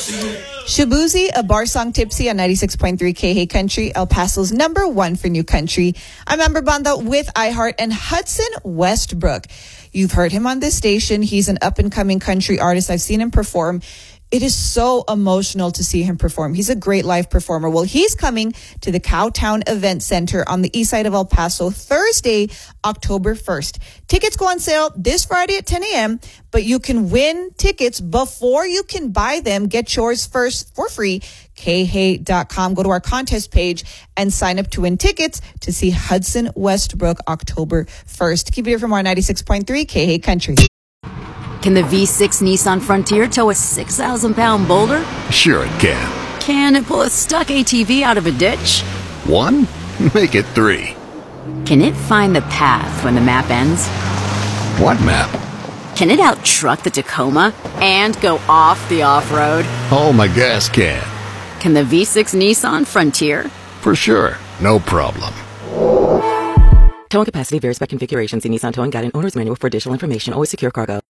Shabuzi, a bar song tipsy on 96.3 KH Country, El Paso's #1 for new country. I'm Amber Banda with iHeart and Hudson Westbrook. You've heard him on this station. He's an up-and-coming country artist. I've seen him perform. It is so emotional to see him perform. He's a great live performer. Well, he's coming to the Cowtown Event Center on the east side of El Paso Thursday, October 1st. Tickets go on sale this Friday at 10 a.m., but you can win tickets before you can buy them. Get yours first for free. KH.com. Go to our contest page and sign up to win tickets to see Hudson Westbrook October 1st. Keep it here from our 96.3 KH Country. Can the V6 Nissan Frontier tow a 6,000-pound boulder? Sure it can. Can it pull a stuck ATV out of a ditch? 1? Make it 3. Can it find the path when the map ends? What map? Can it out-truck the Tacoma and go off the off-road? Oh, my gas can. Can the V6 Nissan Frontier? For sure. No problem. Towing capacity varies by configuration. See Nissan Towing Guide and Owner's Manual for additional information. Always secure cargo.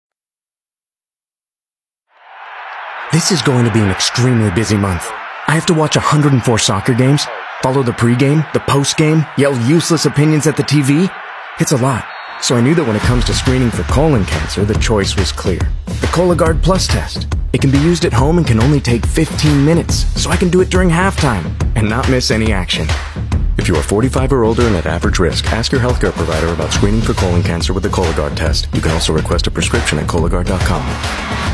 This is going to be an extremely busy month. I have to watch 104 soccer games, follow the pregame, the postgame, yell useless opinions at the TV. It's a lot. So I knew that when it comes to screening for colon cancer, the choice was clear. The Cologuard Plus test. It can be used at home and can only take 15 minutes, so I can do it during halftime and not miss any action. If you are 45 or older and at average risk, ask your healthcare provider about screening for colon cancer with the Cologuard test. You can also request a prescription at Cologuard.com.